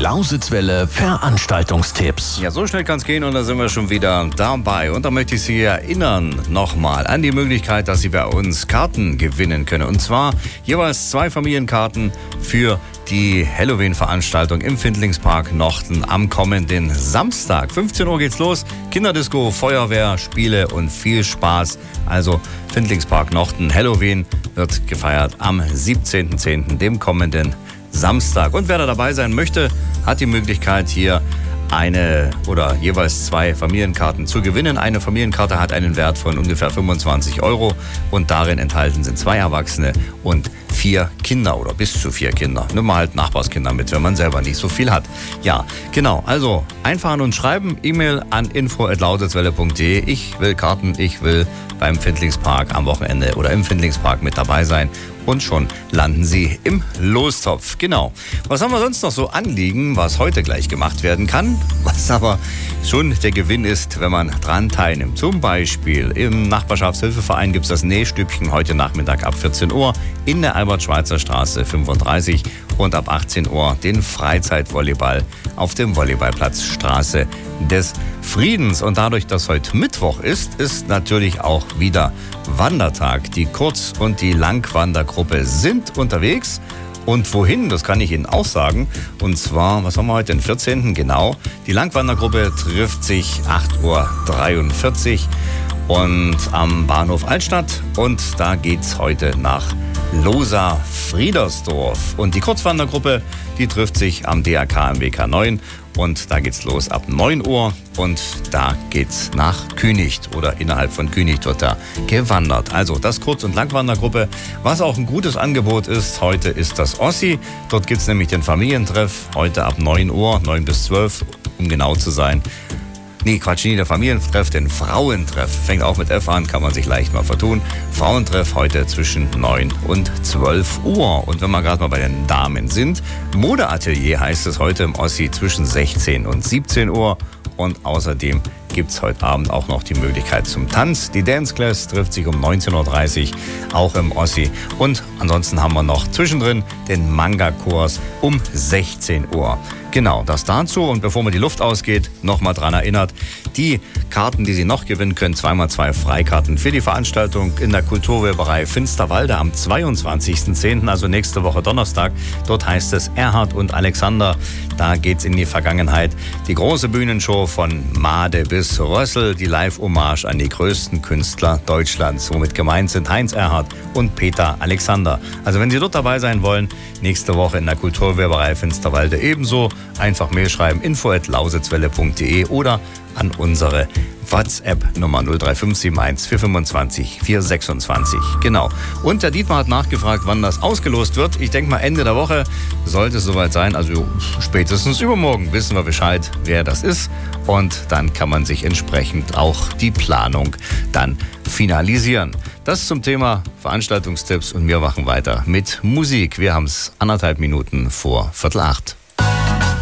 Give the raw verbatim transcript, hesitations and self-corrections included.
Lausitzwelle Veranstaltungstipps. Ja, so schnell kann es gehen und da sind wir schon wieder dabei. Und da möchte ich Sie erinnern nochmal an die Möglichkeit, dass Sie bei uns Karten gewinnen können. Und zwar jeweils zwei Familienkarten für die Halloween-Veranstaltung im Findlingspark Nochten am kommenden Samstag. fünfzehn Uhr geht's los. Kinderdisco, Feuerwehr, Spiele und viel Spaß. Also Findlingspark Nochten, Halloween wird gefeiert am siebzehnten zehnten, dem kommenden Samstag. Und wer da dabei sein möchte, hat die Möglichkeit, hier eine oder jeweils zwei Familienkarten zu gewinnen. Eine Familienkarte hat einen Wert von ungefähr fünfundzwanzig Euro und darin enthalten sind zwei Erwachsene und vier Kinder oder bis zu vier Kinder. Nimm mal halt Nachbarskinder mit, wenn man selber nicht so viel hat. Ja, genau. Also einfach an uns schreiben. E-Mail an info at lausitzwelle punkt de. Ich will Karten, ich will beim Findlingspark am Wochenende oder im Findlingspark mit dabei sein. Und schon landen Sie im Lostopf. Genau. Was haben wir sonst noch so anliegen, was heute gleich gemacht werden kann, was aber schon der Gewinn ist, wenn man dran teilnimmt. Zum Beispiel im Nachbarschaftshilfeverein gibt es das Nähstübchen heute Nachmittag ab vierzehn Uhr in der Albert-Schweitzer-Straße fünfunddreißig und ab achtzehn Uhr den Freizeitvolleyball auf dem Volleyballplatz Straße des Friedens. Und dadurch, dass heute Mittwoch ist, ist natürlich auch wieder Wandertag. Die Kurz- und die Langwandergruppe sind unterwegs. Und wohin, das kann ich Ihnen auch sagen. Und zwar, was haben wir heute, den vierzehnten Genau. Die Langwandergruppe trifft sich acht Uhr dreiundvierzig und am Bahnhof Altstadt. Und da geht's heute nach Losa-Friedersdorf. Und die Kurzwandergruppe, die trifft sich am D R K im W K neun. Und da geht's los ab neun Uhr und da geht's nach Künicht oder innerhalb von Künicht wird da gewandert. Also das Kurz- und Langwandergruppe, was auch ein gutes Angebot ist. Heute ist das Ossi. Dort gibt's nämlich den Familientreff. Heute ab neun Uhr, neun bis zwölf, um genau zu sein. Nee, Quatsch, nicht der Familientreff, den Frauentreff. Fängt auch mit F an, kann man sich leicht mal vertun. Frauentreff heute zwischen neun und zwölf Uhr. Und wenn wir gerade mal bei den Damen sind, Modeatelier heißt es heute im Ossi zwischen sechzehn und siebzehn Uhr. Und außerdem gibt es heute Abend auch noch die Möglichkeit zum Tanz. Die Dance Class trifft sich um neunzehn Uhr dreißig, auch im Ossi. Und ansonsten haben wir noch zwischendrin den Manga-Kurs um sechzehn Uhr. Genau, das dazu. Und bevor mir die Luft ausgeht, nochmal dran erinnert, die Karten, die Sie noch gewinnen können, zweimal zwei Freikarten für die Veranstaltung in der Kulturweberei Finsterwalde am zweiundzwanzigsten zehnten, also nächste Woche Donnerstag. Dort heißt es Erhard und Alexander. Da geht's in die Vergangenheit. Die große Bühnenshow von Made bis Rössel, die Live-Hommage an die größten Künstler Deutschlands. Womit gemeint sind Heinz Erhardt und Peter Alexander. Also wenn Sie dort dabei sein wollen, nächste Woche in der Kulturweberei Finsterwalde ebenso. Einfach Mail schreiben, info at lausitzwelle punkt de oder an unsere WhatsApp-Nummer null drei fünf sieben eins vier fünfundzwanzig vier sechsundzwanzig. Genau. Und der Dietmar hat nachgefragt, wann das ausgelost wird. Ich denke mal Ende der Woche sollte es soweit sein. Also spätestens übermorgen wissen wir Bescheid, wer das ist. Und dann kann man sich entsprechend auch die Planung dann finalisieren. Das zum Thema Veranstaltungstipps und wir machen weiter mit Musik. Wir haben es anderthalb Minuten vor Viertel acht.